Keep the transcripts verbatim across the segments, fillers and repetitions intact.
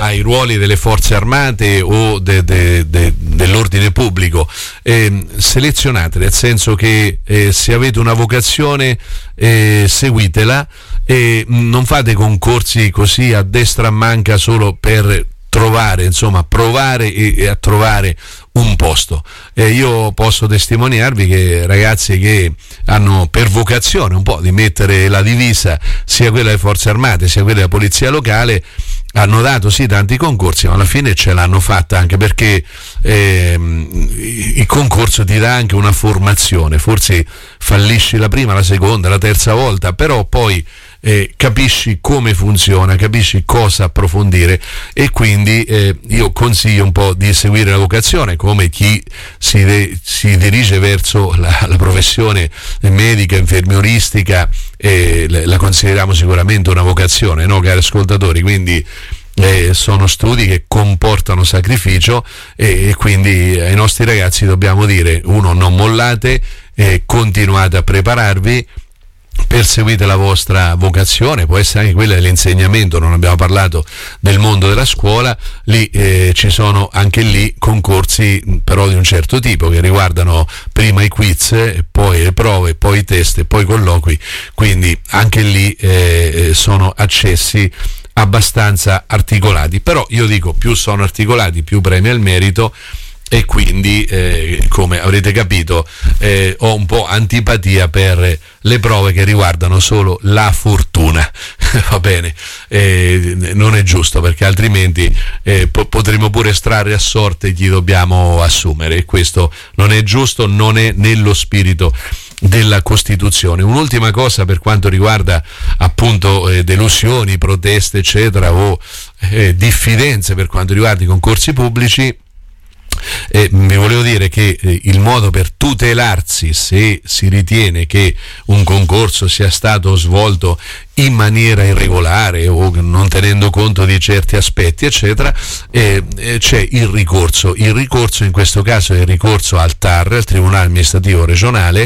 ai ruoli delle forze armate o de, de, de, dell'ordine pubblico, eh, selezionate, nel senso che eh, se avete una vocazione eh, seguitela, e non fate concorsi così a destra a manca solo per trovare, insomma, provare e, e a trovare un posto. Eh, io posso testimoniarvi che ragazzi che hanno per vocazione un po' di mettere la divisa, sia quella delle forze armate sia quella della polizia locale, hanno dato sì tanti concorsi, ma alla fine ce l'hanno fatta, anche perché ehm, il concorso ti dà anche una formazione. Forse fallisci la prima, la seconda, la terza volta, però poi Eh, capisci come funziona, capisci cosa approfondire, e quindi eh, io consiglio un po' di seguire la vocazione, come chi si, de- si dirige verso la, la professione medica, infermieristica, eh, la consideriamo sicuramente una vocazione, no, cari ascoltatori? Quindi eh, sono studi che comportano sacrificio, e, e quindi ai nostri ragazzi dobbiamo dire: uno, non mollate, eh, continuate a prepararvi, perseguite la vostra vocazione, può essere anche quella dell'insegnamento. Non abbiamo parlato del mondo della scuola, lì eh, ci sono anche lì concorsi però di un certo tipo, che riguardano prima i quiz, poi le prove, poi i test, poi i colloqui, quindi anche lì eh, sono accessi abbastanza articolati. Però io dico, più sono articolati più premia il merito, e quindi eh, come avrete capito eh, ho un po' antipatia per le prove che riguardano solo la fortuna. Va bene, eh, non è giusto, perché altrimenti eh, po- potremo pure estrarre a sorte chi dobbiamo assumere, e questo non è giusto, non è nello spirito della Costituzione. Un'ultima cosa per quanto riguarda appunto eh, delusioni, proteste eccetera, o eh, diffidenze per quanto riguarda i concorsi pubblici. Eh, vi volevo dire che eh, il modo per tutelarsi, se si ritiene che un concorso sia stato svolto in maniera irregolare o non tenendo conto di certi aspetti eccetera, eh, eh, c'è il ricorso. Il ricorso in questo caso è il ricorso al T A R, al Tribunale Amministrativo Regionale,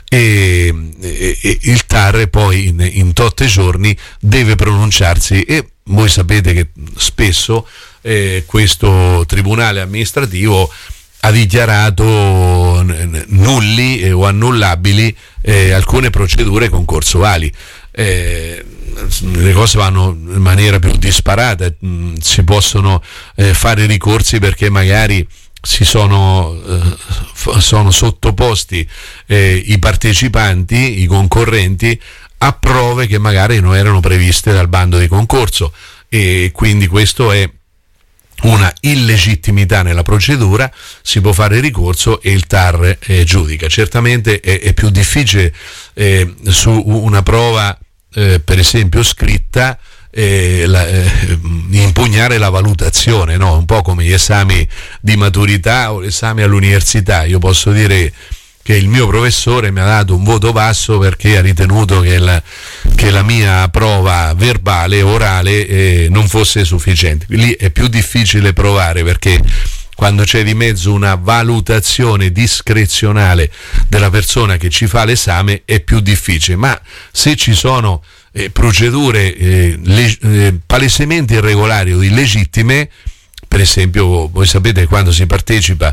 e, e, e il T A R poi in, in tot giorni deve pronunciarsi, e voi sapete che spesso Eh, questo tribunale amministrativo ha dichiarato n- nulli eh, o annullabili eh, alcune procedure concorsuali. Eh, le cose vanno in maniera più disparata, mh, si possono eh, fare ricorsi perché magari si sono, eh, f- sono sottoposti eh, i partecipanti, i concorrenti, a prove che magari non erano previste dal bando di concorso, e quindi questo è una illegittimità nella procedura. Si può fare ricorso e il T A R eh, giudica. Certamente è, è più difficile eh, su una prova eh, per esempio scritta eh, la, eh, impugnare la valutazione, no? Un po' come gli esami di maturità o l'esame all'università. Io posso dire che il mio professore mi ha dato un voto basso perché ha ritenuto che la, che la mia prova verbale, orale, eh, non fosse sufficiente. Lì è più difficile provare, perché quando c'è di mezzo una valutazione discrezionale della persona che ci fa l'esame è più difficile. Ma se ci sono eh, procedure eh, le, eh, palesemente irregolari o illegittime, per esempio, voi sapete, quando si partecipa,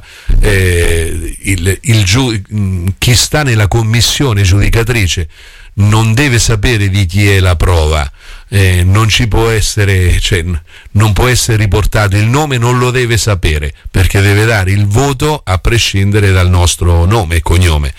eh, il, il giu- chi sta nella commissione giudicatrice non deve sapere di chi è la prova, eh, non ci può essere, cioè, non può essere riportato il nome, non lo deve sapere, perché deve dare il voto a prescindere dal nostro nome e cognome.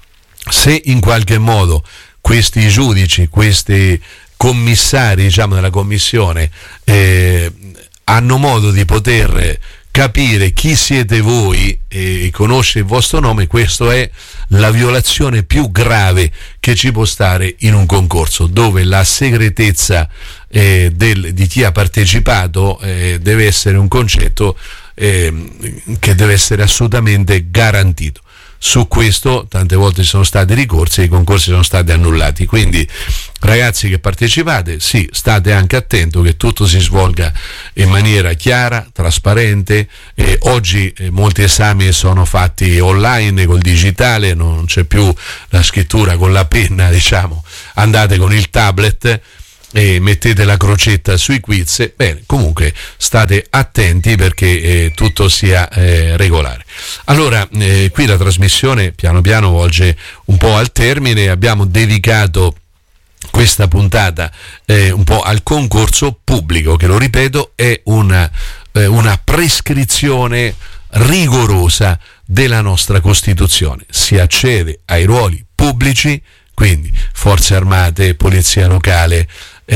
Se in qualche modo questi giudici, questi commissari, diciamo, della commissione, eh, hanno modo di poter capire chi siete voi e conosce il vostro nome, questo è la violazione più grave che ci può stare in un concorso, dove la segretezza eh, del, di chi ha partecipato eh, deve essere un concetto eh, che deve essere assolutamente garantito. Su questo tante volte ci sono stati ricorsi e i concorsi sono stati annullati. Quindi, ragazzi che partecipate, sì, state anche attento che tutto si svolga in maniera chiara, trasparente. Eh, oggi eh, molti esami sono fatti online col digitale, non c'è più la scrittura con la penna, diciamo, andate con il tablet. e mettete la crocetta sui quiz. Bene, comunque state attenti perché eh, tutto sia eh, regolare. Allora, eh, qui la trasmissione piano piano volge un po' al termine. Abbiamo dedicato questa puntata eh, un po' al concorso pubblico, che, lo ripeto, è una, eh, una prescrizione rigorosa della nostra Costituzione. Si accede ai ruoli pubblici, quindi forze armate, polizia locale,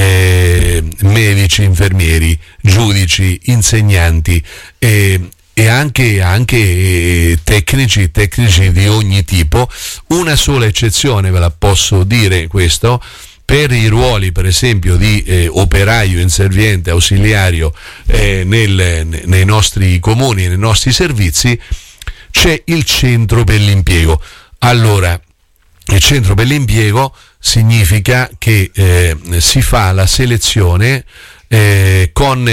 eh, medici, infermieri, giudici, insegnanti eh, e anche, anche eh, tecnici, tecnici di ogni tipo. Una sola eccezione ve la posso dire, questo, per i ruoli per esempio di eh, operaio, inserviente, ausiliario eh, nel, nei nostri comuni, nei nostri servizi, c'è il centro per l'impiego. Allora, il centro per l'impiego significa che eh, si fa la selezione eh, con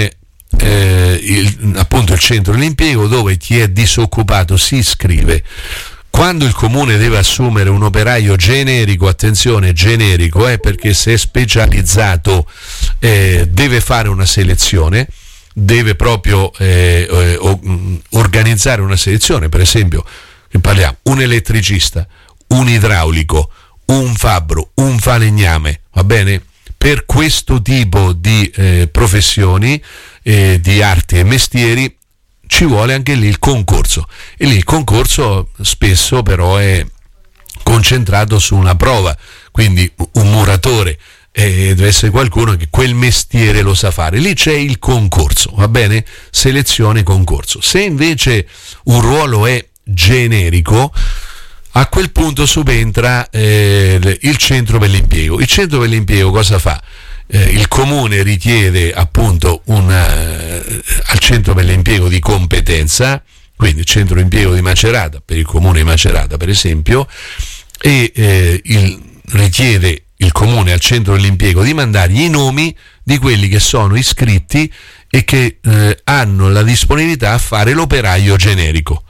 eh, il, appunto il centro per l'impiego, dove chi è disoccupato si iscrive. Quando il comune deve assumere un operaio generico, attenzione, generico, eh, perché se è specializzato eh, deve fare una selezione, deve proprio eh, eh, organizzare una selezione. Per esempio, che parliamo, un elettricista, un idraulico, un fabbro, un falegname, va bene? Per questo tipo di eh, professioni, eh, di arti e mestieri, ci vuole anche lì il concorso, e lì il concorso spesso però è concentrato su una prova, quindi un muratore eh, deve essere qualcuno che quel mestiere lo sa fare. Lì c'è il concorso, va bene? Selezione, concorso. Se invece un ruolo è generico, a quel punto subentra eh, il centro per l'impiego. Il centro per l'impiego cosa fa? Eh, il comune richiede appunto una, eh, al centro per l'impiego di competenza, quindi il centro impiego di Macerata, per il comune di Macerata per esempio, e eh, il, richiede il comune al centro dell'impiego di mandargli i nomi di quelli che sono iscritti e che eh, hanno la disponibilità a fare l'operaio generico.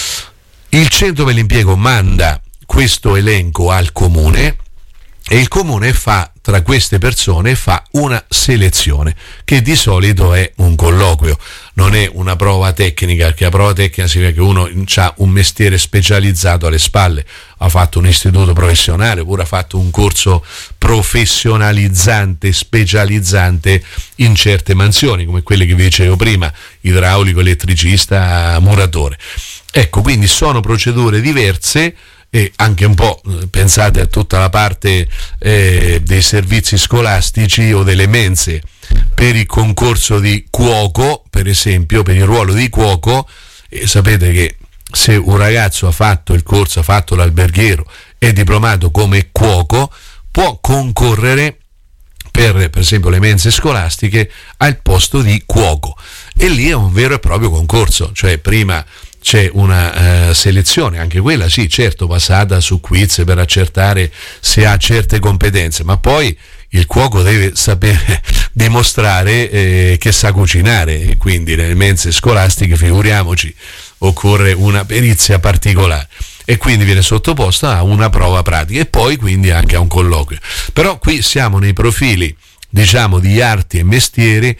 Il centro per l'impiego manda questo elenco al comune e il comune fa, tra queste persone, fa una selezione, che di solito è un colloquio, non è una prova tecnica, perché la prova tecnica significa che uno ha un mestiere specializzato alle spalle, ha fatto un istituto professionale oppure ha fatto un corso professionalizzante, specializzante in certe mansioni, come quelle che vi dicevo prima, idraulico, elettricista, muratore. Ecco, quindi sono procedure diverse. E anche un po' pensate a tutta la parte eh, dei servizi scolastici o delle mense. Per il concorso di cuoco, per esempio, per il ruolo di cuoco, eh, sapete che se un ragazzo ha fatto il corso, ha fatto l'alberghiero, è diplomato come cuoco, può concorrere per, per esempio, le mense scolastiche al posto di cuoco, e lì è un vero e proprio concorso, cioè prima c'è una uh, selezione, anche quella sì, certo, basata su quiz per accertare se ha certe competenze, ma poi il cuoco deve sapere dimostrare eh, che sa cucinare, e quindi nelle mense scolastiche, figuriamoci, occorre una perizia particolare, e quindi viene sottoposta a una prova pratica e poi quindi anche a un colloquio. Però qui siamo nei profili, diciamo, di arti e mestieri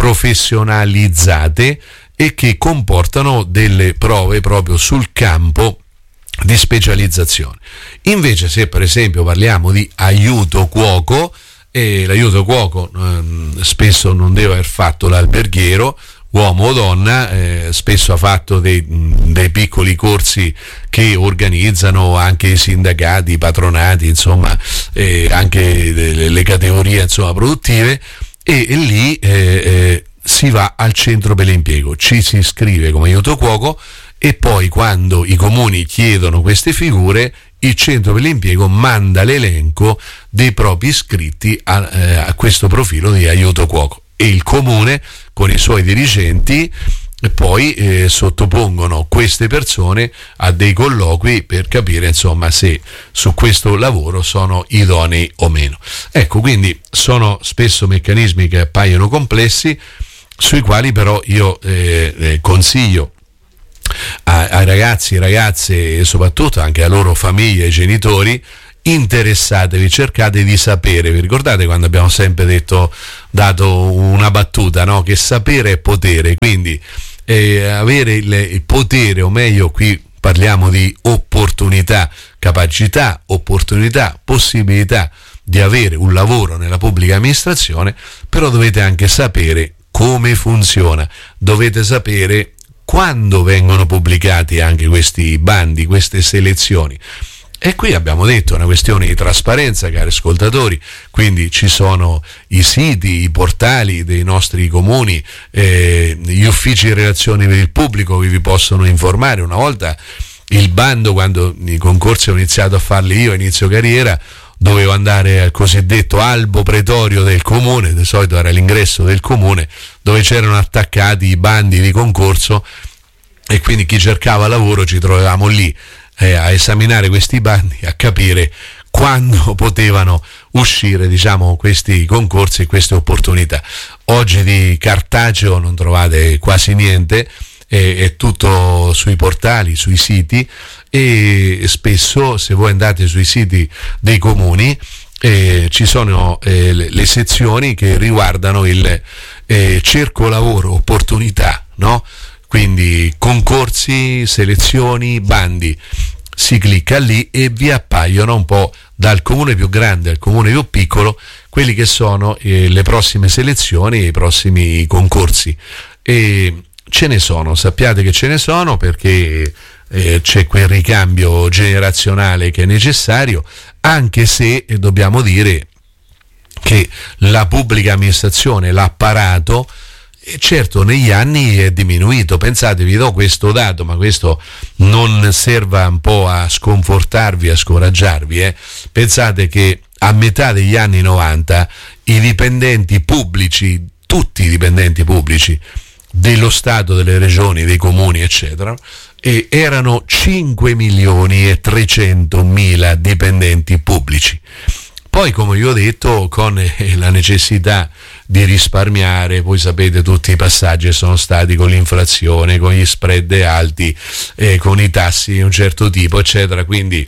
professionalizzate e che comportano delle prove proprio sul campo di specializzazione. Invece, se per esempio parliamo di aiuto cuoco, e l'aiuto cuoco eh, spesso non deve aver fatto l'alberghiero, uomo o donna, eh, spesso ha fatto dei, dei piccoli corsi che organizzano anche i sindacati, i patronati, insomma, eh, anche le, le categorie, insomma, produttive, e, e lì eh, eh, si va al centro per l'impiego, ci si iscrive come aiuto cuoco, e poi quando i comuni chiedono queste figure, il centro per l'impiego manda l'elenco dei propri iscritti a, eh, a questo profilo di aiuto cuoco, e il comune con i suoi dirigenti poi eh, sottopongono queste persone a dei colloqui per capire, insomma, se su questo lavoro sono idonei o meno. Ecco, quindi sono spesso meccanismi che appaiono complessi, sui quali però io eh, eh, consiglio ai ragazzi, ragazze e soprattutto anche a loro famiglie e genitori interessatevi, cercate di sapere. Vi ricordate quando abbiamo sempre detto, dato una battuta, no? Che sapere è potere, quindi eh, avere il, il potere, o meglio qui parliamo di opportunità, capacità, opportunità, possibilità di avere un lavoro nella pubblica amministrazione, però dovete anche sapere come funziona, dovete sapere quando vengono pubblicati anche questi bandi, queste selezioni. E qui abbiamo detto una questione di trasparenza, cari ascoltatori, quindi ci sono i siti, i portali dei nostri comuni, eh, gli uffici di relazioni per il pubblico che vi possono informare. Una volta il bando, quando i concorsi ho iniziato a farli io a inizio carriera, dovevo andare al cosiddetto albo pretorio del comune, di solito era l'ingresso del comune, dove c'erano attaccati i bandi di concorso, e quindi chi cercava lavoro ci trovavamo lì eh, a esaminare questi bandi, a capire quando potevano uscire, diciamo, questi concorsi e queste opportunità. Oggi di cartaceo non trovate quasi niente, eh, è tutto sui portali, sui siti, e spesso se voi andate sui siti dei comuni eh, ci sono eh, le, le sezioni che riguardano il eh, cerco lavoro, opportunità, no? Quindi concorsi, selezioni, bandi. Si clicca lì e vi appaiono un po' dal comune più grande al comune più piccolo quelli che sono eh, le prossime selezioni e i prossimi concorsi. E ce ne sono, sappiate che ce ne sono, perché eh, c'è quel ricambio generazionale che è necessario, anche se eh, dobbiamo dire che la pubblica amministrazione, l'apparato, e certo negli anni è diminuito. Pensate, vi do questo dato, ma questo non serva un po' a sconfortarvi, a scoraggiarvi, eh. Pensate che a metà degli anni novanta i dipendenti pubblici, tutti i dipendenti pubblici dello Stato, delle regioni, dei comuni, eccetera, e erano cinque milioni e trecentomila dipendenti pubblici. Poi, come vi ho detto, con eh, la necessità di risparmiare, voi sapete tutti i passaggi che sono stati con l'inflazione, con gli spread alti, eh, con i tassi di un certo tipo, eccetera, quindi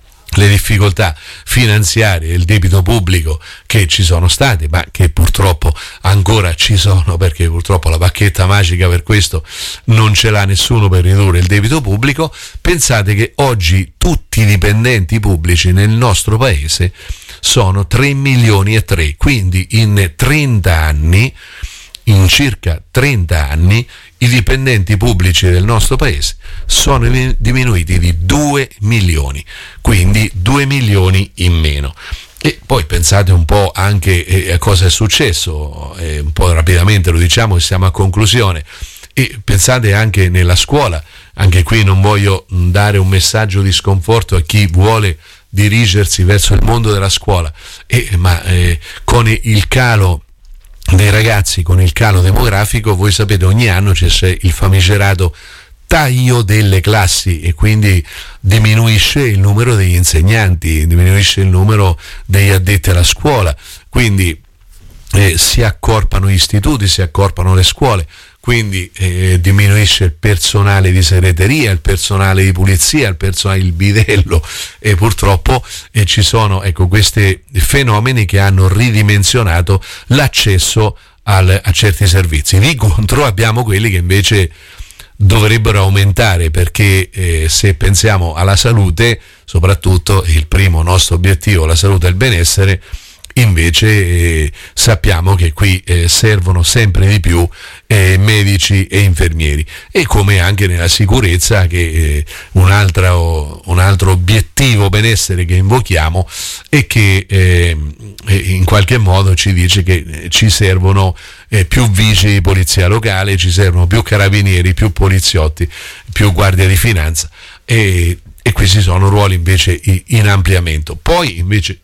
le difficoltà finanziarie, il debito pubblico che ci sono state, ma che purtroppo ancora ci sono, perché purtroppo la bacchetta magica per questo non ce l'ha nessuno per ridurre il debito pubblico. Pensate che oggi tutti i dipendenti pubblici nel nostro paese sono tre milioni e tre, quindi in trenta anni, in circa trenta anni, i dipendenti pubblici del nostro paese sono diminuiti di due milioni, quindi due milioni in meno. E poi pensate un po' anche eh, a cosa è successo, eh, un po' rapidamente lo diciamo e siamo a conclusione, e pensate anche nella scuola. Anche qui non voglio dare un messaggio di sconforto a chi vuole dirigersi verso il mondo della scuola, e, ma eh, con il calo dei ragazzi, con il calo demografico, voi sapete ogni anno c'è il famigerato taglio delle classi, e quindi diminuisce il numero degli insegnanti, diminuisce il numero degli addetti alla scuola, quindi eh, si accorpano gli istituti, si accorpano le scuole, quindi eh, diminuisce il personale di segreteria, il personale di pulizia, il personale, il bidello, e purtroppo eh, ci sono, ecco, questi fenomeni che hanno ridimensionato l'accesso al, a certi servizi. Di contro abbiamo quelli che invece dovrebbero aumentare, perché eh, se pensiamo alla salute, soprattutto il primo nostro obiettivo, la salute e il benessere, invece eh, sappiamo che qui eh, servono sempre di più eh, medici e infermieri, e come anche nella sicurezza, che eh, un, altro, un altro obiettivo benessere che invochiamo, e che eh, in qualche modo ci dice che ci servono eh, più vigili di polizia locale, ci servono più carabinieri, più poliziotti, più guardia di finanza, e, e questi sono ruoli invece in ampliamento. Poi invece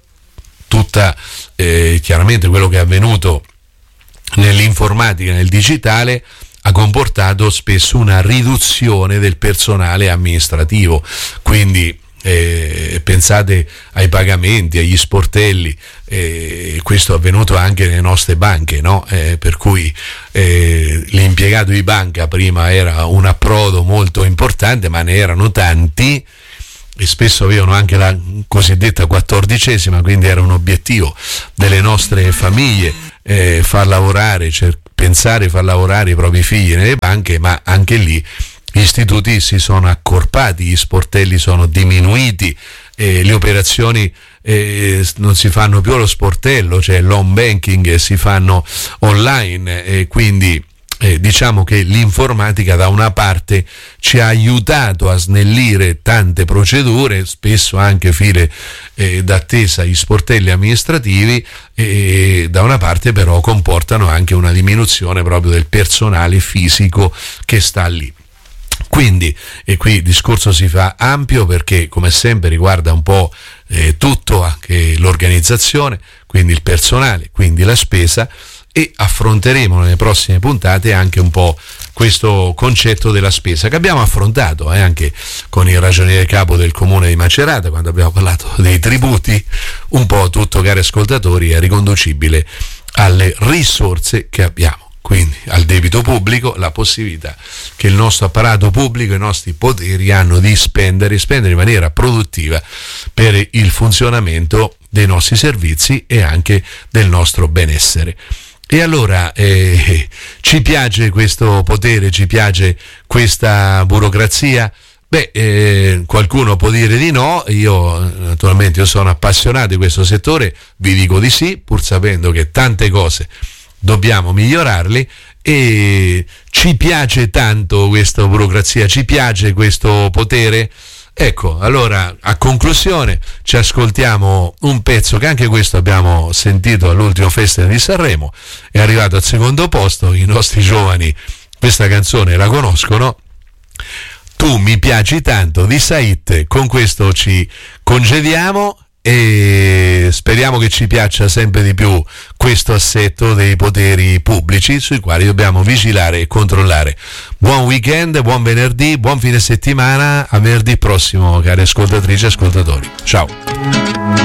tutta eh, chiaramente quello che è avvenuto nell'informatica, nel digitale, ha comportato spesso una riduzione del personale amministrativo, quindi eh, pensate ai pagamenti, agli sportelli, eh, questo è avvenuto anche nelle nostre banche, no? Eh, per cui eh, l'impiegato di banca prima era un approdo molto importante, ma ne erano tanti, e spesso avevano anche la cosiddetta quattordicesima, quindi era un obiettivo delle nostre famiglie eh, far lavorare, cer- pensare far lavorare i propri figli nelle banche, ma anche lì gli istituti si sono accorpati, gli sportelli sono diminuiti, eh, le operazioni eh, non si fanno più allo sportello, cioè l'home banking si fanno online, e quindi eh, diciamo che l'informatica da una parte ci ha aiutato a snellire tante procedure, spesso anche file eh, d'attesa agli sportelli amministrativi, e da una parte però comportano anche una diminuzione proprio del personale fisico che sta lì. Quindi, e qui il discorso si fa ampio perché come sempre riguarda un po' eh, tutto, anche l'organizzazione, quindi il personale, quindi la spesa, e affronteremo nelle prossime puntate anche un po' questo concetto della spesa che abbiamo affrontato eh, anche con il ragioniere capo del comune di Macerata quando abbiamo parlato dei tributi. Un po' tutto, cari ascoltatori, è riconducibile alle risorse che abbiamo. Quindi al debito pubblico, la possibilità che il nostro apparato pubblico, i nostri poteri hanno di spendere, spendere in maniera produttiva per il funzionamento dei nostri servizi e anche del nostro benessere. E allora eh, ci piace questo potere, ci piace questa burocrazia? Beh, eh, qualcuno può dire di no, io naturalmente io sono appassionato di questo settore, vi dico di sì, pur sapendo che tante cose dobbiamo migliorarli. E ci piace tanto questa burocrazia, ci piace questo potere. Ecco, allora a conclusione ci ascoltiamo un pezzo che anche questo abbiamo sentito all'ultimo Festival di Sanremo, è arrivato al secondo posto, i nostri giovani questa canzone la conoscono. Tu mi piaci tanto di Sait. Con questo ci congediamo e speriamo che ci piaccia sempre di più questo assetto dei poteri pubblici sui quali dobbiamo vigilare e controllare. Buon weekend, buon venerdì, buon fine settimana, a venerdì prossimo, cari ascoltatrici e ascoltatori. Ciao.